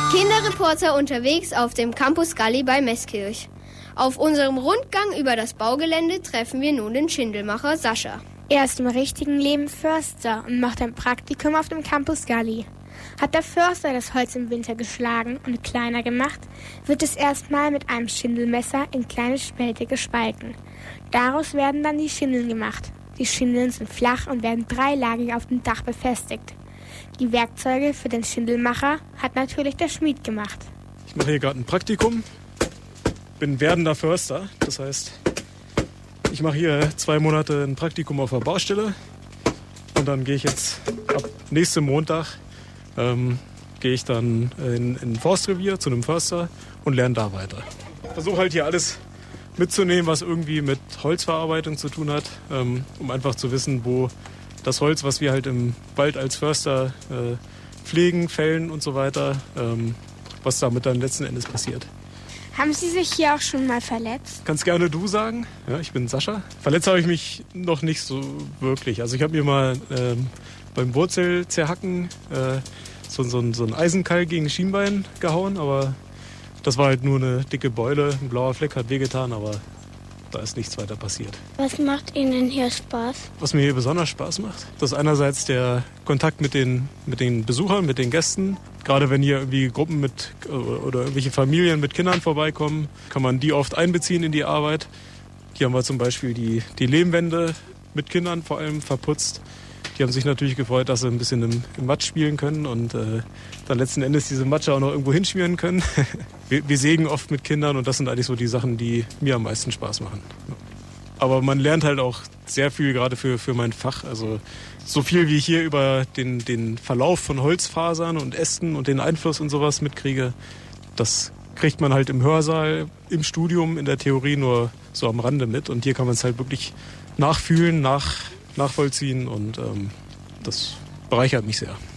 Kinderreporter unterwegs auf dem Campus Galli bei Meßkirch. Auf unserem Rundgang über das Baugelände treffen wir nun den Schindelmacher Sascha. Er ist im richtigen Leben Förster und macht ein Praktikum auf dem Campus Galli. Hat der Förster das Holz im Winter geschlagen und kleiner gemacht, wird es erstmal mit einem Schindelmesser in kleine Spälte gespalten. Daraus werden dann die Schindeln gemacht. Die Schindeln sind flach und werden dreilagig auf dem Dach befestigt. Die Werkzeuge für den Schindelmacher hat natürlich der Schmied gemacht. Ich mache hier gerade ein Praktikum, bin werdender Förster. Das heißt, ich mache hier 2 Monate ein Praktikum auf der Baustelle und dann gehe ich jetzt ab nächsten Montag gehe ich dann in ein Forstrevier zu einem Förster und lerne da weiter. Ich versuche halt hier alles mitzunehmen, was irgendwie mit Holzverarbeitung zu tun hat, um einfach zu wissen, wo das Holz, was wir halt im Wald als Förster pflegen, fällen und so weiter, was damit dann letzten Endes passiert. Haben Sie sich hier auch schon mal verletzt? Kannst gerne du sagen. Ja, ich bin Sascha. Verletzt habe ich mich noch nicht so wirklich. Also ich habe mir mal beim Wurzelzerhacken so ein Eisenkeil gegen das Schienbein gehauen, aber das war halt nur eine dicke Beule. Ein blauer Fleck hat wehgetan, aber da ist nichts weiter passiert. Was macht Ihnen hier Spaß? Was mir hier besonders Spaß macht, das ist einerseits der Kontakt mit den Besuchern, mit den Gästen. Gerade wenn hier irgendwie Gruppen oder irgendwelche Familien mit Kindern vorbeikommen, kann man die oft einbeziehen in die Arbeit. Hier haben wir zum Beispiel die Lehmwände mit Kindern vor allem verputzt. Die haben sich natürlich gefreut, dass sie ein bisschen im Matsch spielen können und dann letzten Endes diese Matsche auch noch irgendwo hinschmieren können. Wir sägen oft mit Kindern und das sind eigentlich so die Sachen, die mir am meisten Spaß machen. Aber man lernt halt auch sehr viel, gerade für mein Fach. Also so viel, wie ich hier über den Verlauf von Holzfasern und Ästen und den Einfluss und sowas mitkriege, das kriegt man halt im Hörsaal, im Studium, in der Theorie nur so am Rande mit. Und hier kann man es halt wirklich nachfühlen, nachvollziehen und das bereichert mich sehr.